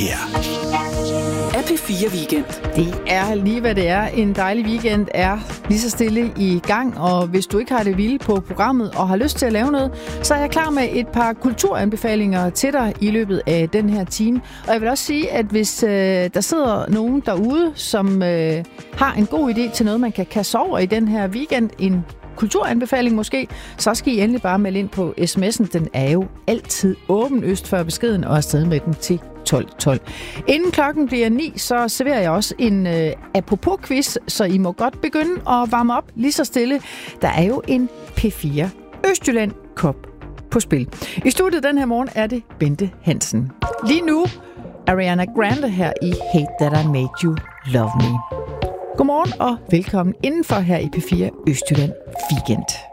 her er P4 Weekend. Det er lige, hvad det er. En dejlig weekend er lige så stille i gang, og hvis du ikke har det vilde på programmet og har lyst til at lave noget, så er jeg klar med et par kulturanbefalinger til dig i løbet af den her time. Og jeg vil også sige, at hvis der sidder nogen derude, som har en god idé til noget, man kan kaste over i den her weekend, en kulturanbefaling måske, så skal I endelig bare melde ind på sms'en. Den er jo altid åben øst for beskeden, og afsted med den til 12. Inden klokken bliver 9, så serverer jeg også en apropos-quiz, så I må godt begynde at varme op lige så stille. Der er jo en P4 Østjylland-kop på spil. I studiet den her morgen er det Bente Hansen. Lige nu Ariana Grande her i Hate That I Made You Love Me. Godmorgen og velkommen indenfor her i P4 Østjylland Weekend.